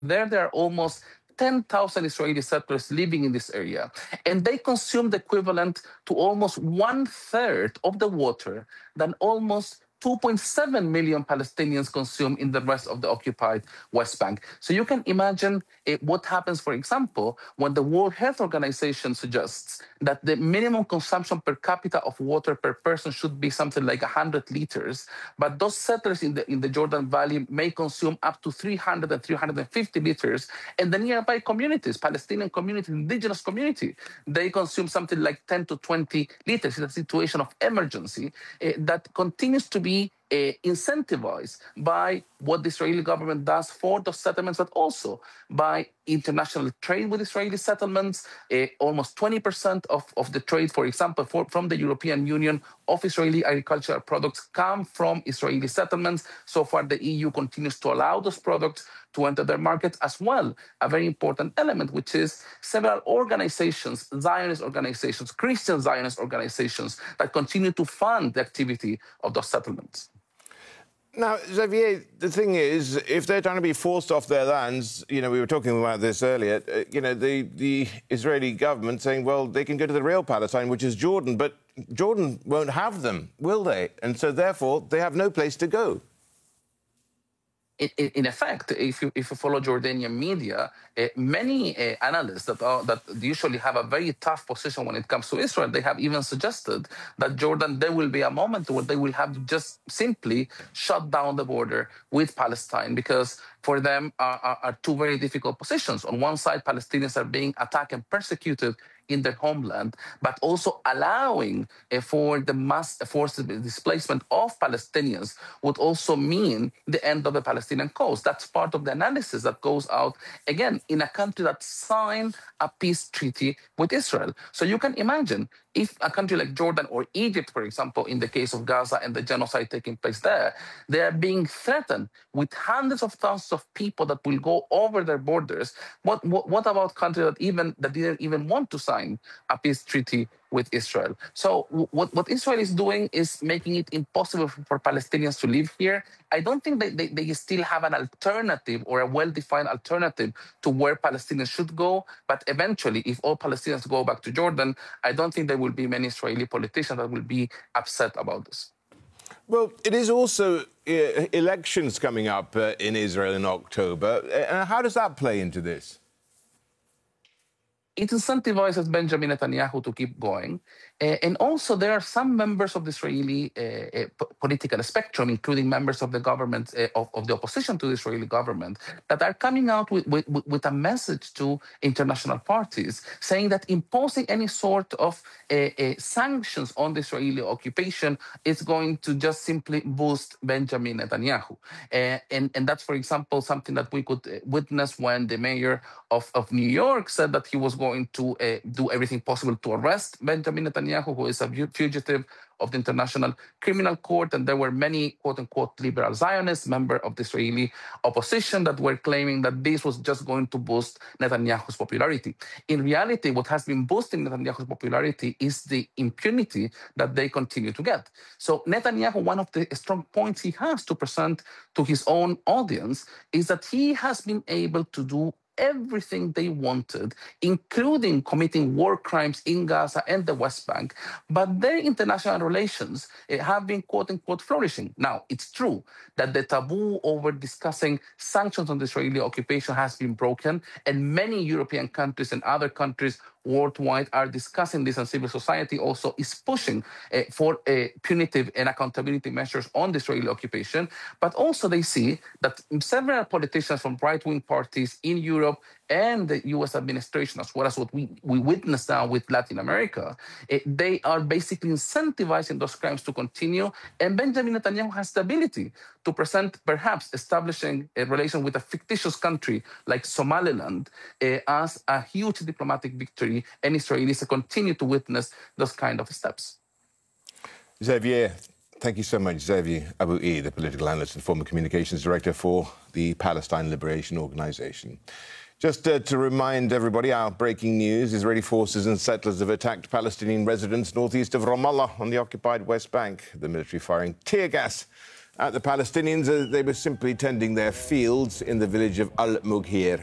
There are almost 10,000 Israeli settlers living in this area, and they consume the equivalent to almost one third of the water than almost 2.7 million Palestinians consume in the rest of the occupied West Bank. So you can imagine what happens, for example, when the World Health Organization suggests that the minimum consumption per capita of water per person should be something like 100 liters, but those settlers in the Jordan Valley may consume up to 300 and 350 liters, and the nearby communities, Palestinian community, indigenous community, they consume something like 10 to 20 liters in a situation of emergency that continues to be incentivized by what the Israeli government does for those settlements, but also by international trade with Israeli settlements. Almost 20% of the trade, for example, from the European Union of Israeli agricultural products come from Israeli settlements. So far, the EU continues to allow those products to enter their markets as well. A very important element, which is several organizations, Zionist organizations, Christian Zionist organizations that continue to fund the activity of those settlements. Now, Xavier, the thing is, if they're trying to be forced off their lands, we were talking about this earlier, the Israeli government saying, well, they can go to the real Palestine, which is Jordan, but Jordan won't have them, will they? And so, therefore, they have no place to go. In effect, if you follow Jordanian media, many analysts that usually have a very tough position when it comes to Israel, they have even suggested that Jordan, there will be a moment where they will have just simply shut down the border with Palestine, because for them are two very difficult positions. On one side, Palestinians are being attacked and persecuted in their homeland, but also allowing for the mass forced displacement of Palestinians would also mean the end of the Palestinian cause. That's part of the analysis that goes out, again, in a country that signed a peace treaty with Israel. So you can imagine if a country like Jordan or Egypt, for example, in the case of Gaza and the genocide taking place there, they are being threatened with hundreds of thousands of people that will go over their borders. What about countries that didn't even want to sign a peace treaty with Israel? So what Israel is doing is making it impossible for Palestinians to live here. I don't think they still have an alternative or a well-defined alternative to where Palestinians should go. But eventually, if all Palestinians go back to Jordan, I don't think there will be many Israeli politicians that will be upset about this. Well, it is also elections coming up in Israel in October. How does that play into this? It incentivizes Benjamin Netanyahu to keep going. And also, there are some members of the Israeli political spectrum, including members of the government, of the opposition to the Israeli government, that are coming out with a message to international parties, saying that imposing any sort of sanctions on the Israeli occupation is going to just simply boost Benjamin Netanyahu. And that's, for example, something that we could witness when the mayor of New York said that he was going to do everything possible to arrest Benjamin Netanyahu, who is a fugitive of the International Criminal Court. And there were many, quote-unquote, liberal Zionists, members of the Israeli opposition, that were claiming that this was just going to boost Netanyahu's popularity. In reality, what has been boosting Netanyahu's popularity is the impunity that they continue to get. So Netanyahu, one of the strong points he has to present to his own audience is that he has been able to do everything they wanted, including committing war crimes in Gaza and the West Bank, but their international relations have been, quote-unquote, flourishing. Now, it's true that the taboo over discussing sanctions on the Israeli occupation has been broken, and many European countries and other countries worldwide are discussing this, and civil society also is pushing for punitive and accountability measures on the Israeli occupation. But also they see that several politicians from right-wing parties in Europe and the US administration, as well as what we witness now with Latin America, they are basically incentivizing those crimes to continue. And Benjamin Netanyahu has the ability to present, perhaps establishing a relation with a fictitious country like Somaliland as a huge diplomatic victory, and Israelis continue to witness those kind of steps. Xavier, thank you so much. Xavier Abou-E, the political analyst and former communications director for the Palestine Liberation Organization. Just to remind everybody, our breaking news: Israeli forces and settlers have attacked Palestinian residents northeast of Ramallah on the occupied West Bank. The military firing tear gas at the Palestinians. They were simply tending their fields in the village of Al-Mughir.